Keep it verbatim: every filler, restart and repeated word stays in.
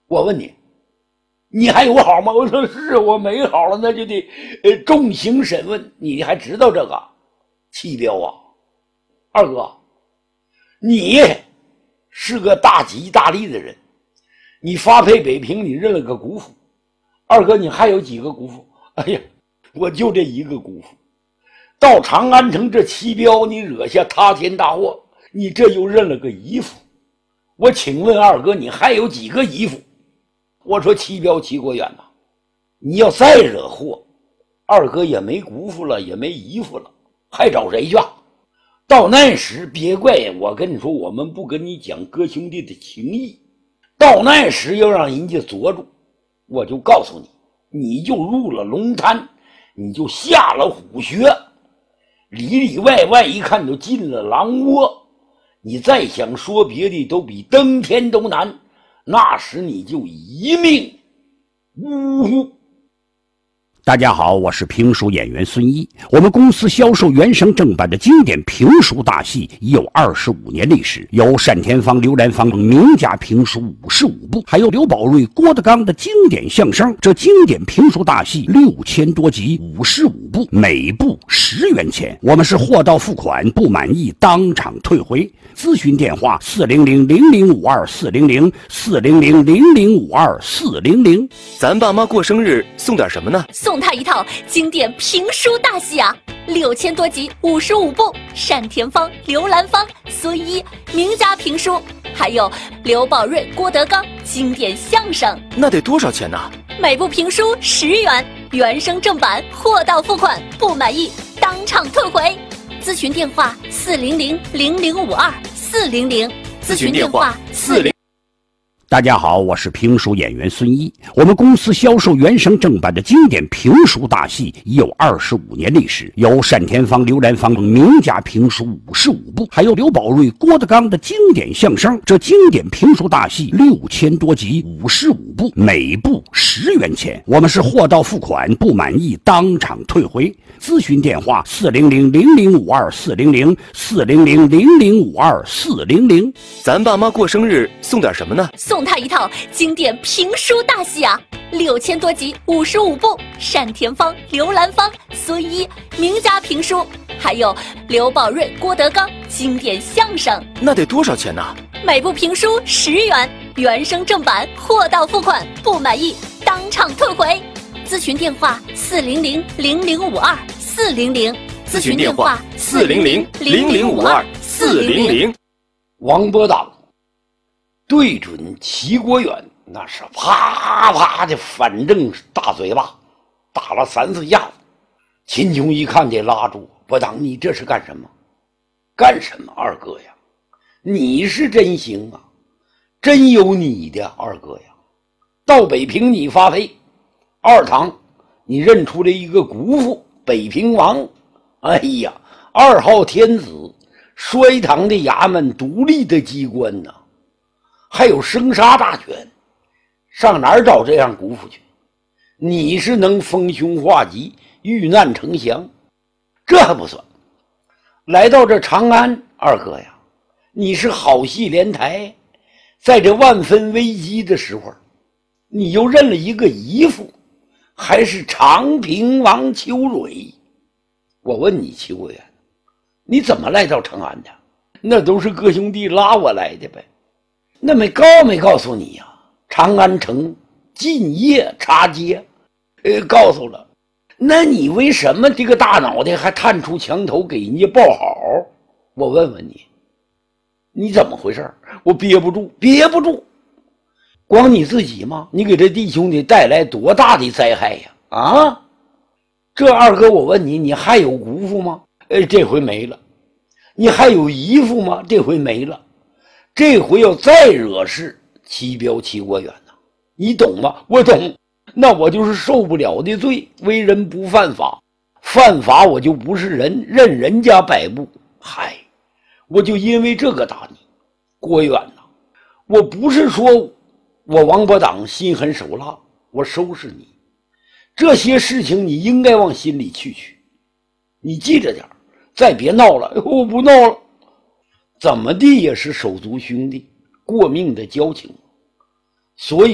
我问你，你还有好吗？我说是，我没好了，那就得呃重刑审问。你还知道这个？七彪啊，二哥，你是个大吉大利的人，你发配北平，你认了个姑父。二哥，你还有几个姑父？哎呀，我就这一个姑父。到长安城这七彪，你惹下塌天大祸，你这又认了个姨父。我请问二哥，你还有几个姨父？我说七彪齐国远呐，你要再惹祸，二哥也没姑父了，也没姨父了，还找谁去？到那时别怪我跟你说，我们不跟你讲哥兄弟的情谊。到那时要让人家捉住，我就告诉你，你就入了龙潭，你就下了虎穴，里里外外一看就进了狼窝。你再想说别的都比登天都难，那时你就一命呜呼。 大家好，我是评书演员孙一。我们公司销售原声正版的经典评书大戏已有二十五年历史，有单田芳、刘兰芳等名家评书五十五部，还有刘宝瑞、郭德纲的经典相声。这经典评书大戏六千多集，五十五部，每部十元钱。我们是货到付款，不满意当场退回。咨询电话：四零零零零五二四零零四零零零零五二四零零。 咱爸妈过生日送点什么呢？ 送他一套经典评书大戏啊，六千多集，五十五部，单田芳、刘兰芳、孙一名家评书，还有刘宝瑞、郭德纲经典相声。 那得多少钱呢？ 每部评书十元，原声正版，货到付款，不满意当场退回。咨询电话：四零零零零五二四零零。咨询电话：四零。 大家好，我是评书演员孙一。我们公司销售原声正版的经典评书大戏已有二十五年历史，有单田芳、刘兰芳等名家评书五十五部，还有刘宝瑞、郭德纲的经典相声。这经典评书大戏六千多集，五十五部，每部十元钱。我们是货到付款，不满意当场退回。咨询电话：四零零零零五二四零零四零零零零五二四零零。 咱爸妈过生日送点什么呢？ 送他一套经典评书大戏啊，六千多集，五十五部，单田芳、刘兰芳、孙一名家评书，还有刘宝瑞、郭德纲经典相声。 那得多少钱呢？ 每部评书十元，原声正版，货到付款，不满意当场退回。咨询电话：四零零零零五二四零零。咨询电话：四零零零零五二四零零。 王伯当对准齐国远，那是啪啪的反正大嘴巴打了三四下子。秦琼一看得拉住伯当，你这是干什么？干什么？二哥呀，你是真行啊，真有你的二哥呀。到北平你发配，二堂你认出了一个姑父北平王。哎呀，二号天子，衰唐的衙门，独立的机关呐，还有生杀大权，上哪儿找这样姑父去？你是能逢凶化吉，遇难成祥，这还不算。来到这长安，二哥呀，你是好戏连台，在这万分危机的时候，你又认了一个姨父，还是长平王邱蕊。我问你，齐国远，你怎么来到长安的？那都是哥兄弟拉我来的呗。那没告没告诉你呀、啊？长安城进夜插街，呃，告诉了。那你为什么这个大脑袋还探出墙头给人家报好？我问问你，你怎么回事？我憋不住，憋不住。光你自己吗？你给这弟兄弟带来多大的灾害呀！啊，这二哥，我问你，你还有姑父吗？呃，这回没了。你还有姨父吗？这回没了。这回要再惹事，齐彪齐国远呐，你懂吗？我懂。那我就是受不了的罪，为人不犯法，犯法我就不是人，任人家摆布。嗨，我就因为这个打你，郭远呐，我不是说我王伯党心狠手辣，我收拾你。这些事情你应该往心里去去，你记着点，再别闹了。我不闹了，怎么地也是手足兄弟，过命的交情，所以